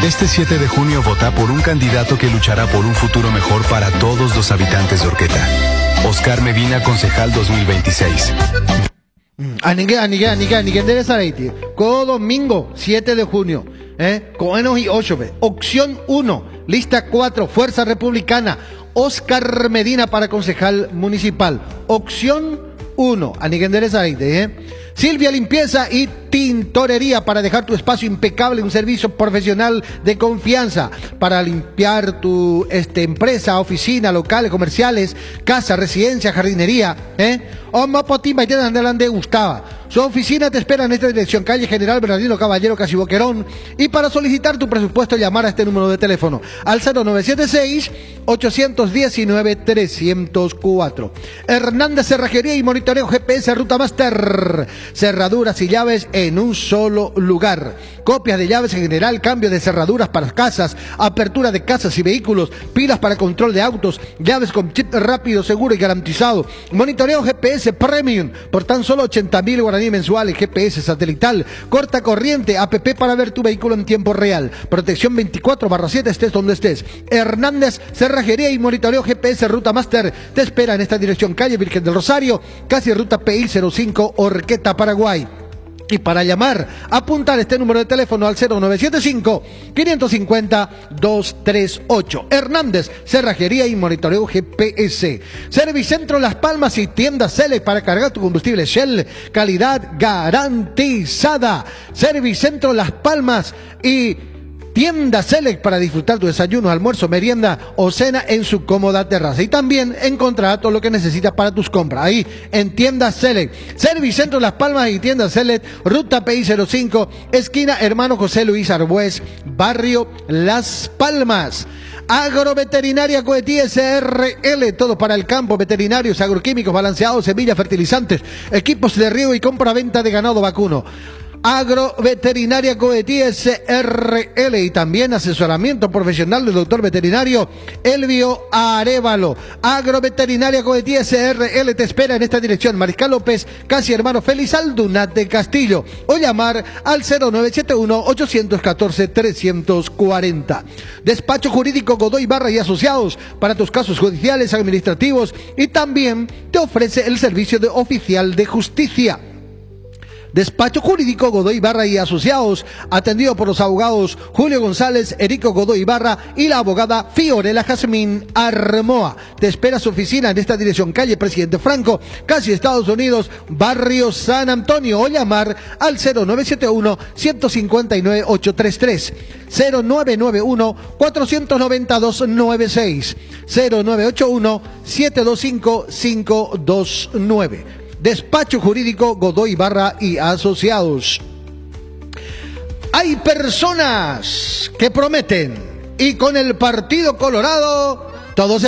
Este 7 de junio vota por un candidato que luchará por un futuro mejor para todos los habitantes de Orqueta. Oscar Medina, concejal 2026. Cada domingo 7 de junio, Coenos y 8, opción 1, lista 4, Fuerza Republicana, Oscar Medina para concejal municipal. Opción 1, Silvia Limpieza y Tintorería para dejar tu espacio impecable, un servicio profesional de confianza para limpiar tu empresa, oficina, locales, comerciales, casa, residencia, jardinería, Gustava. Su oficina te espera en esta dirección, calle General Bernardino Caballero, Casi Boquerón. Y para solicitar tu presupuesto, llamar a este número de teléfono al 0976-819-304. Hernández Cerrajería y Monitoreo GPS Ruta Master. Cerraduras y llaves en un solo lugar. Copias de llaves en general, cambio de cerraduras para casas, apertura de casas y vehículos, pilas para control de autos, llaves con chip rápido, seguro y garantizado. Monitoreo GPS Premium por tan solo 80.000 guaraníes mensuales, GPS satelital, corta corriente, app para ver tu vehículo en tiempo real, protección 24/7 estés donde estés. Hernández Cerrajería y Monitoreo GPS Ruta Master te espera en esta dirección, calle Virgen del Rosario, casi ruta PI 05, Orqueta, Paraguay. Y para llamar, apuntar este número de teléfono al 0975-550-238. Hernández Cerrajería y Monitoreo GPS. Servicentro Las Palmas y tienda Select para cargar tu combustible Shell. Calidad garantizada. Servicentro Las Palmas y tienda Select para disfrutar tu desayuno, almuerzo, merienda o cena en su cómoda terraza. Y también encontrarás todo lo que necesitas para tus compras ahí en tienda Select. Servicentro Las Palmas y tienda Select, ruta PI 05, esquina Hermano José Luis Arbués, barrio Las Palmas. Agroveterinaria Coetí SRL, todo para el campo, veterinarios, agroquímicos, balanceados, semillas, fertilizantes, equipos de riego y compra-venta de ganado vacuno. Agroveterinaria Coetí SRL y también asesoramiento profesional del doctor veterinario Elvio Arévalo. Agroveterinaria Coetí SRL te espera en esta dirección, Mariscal López, casi Hermano Félix Aldunate Castillo, o llamar al 0971-814-340. Despacho Jurídico Godoy Barra y Asociados para tus casos judiciales, administrativos, y también te ofrece el servicio de oficial de justicia. Despacho Jurídico Godoy Barra y Asociados, atendido por los abogados Julio González, Erico Godoy Barra y la abogada Fiorella Jazmín Armoa. Te espera su oficina en esta dirección, calle Presidente Franco, casi Estados Unidos, barrio San Antonio, o llamar al 0971-159-833, 0991-492-96, 0981-725-529. Despacho Jurídico Godoy Barra y Asociados. Hay personas que prometen y con el Partido Colorado todos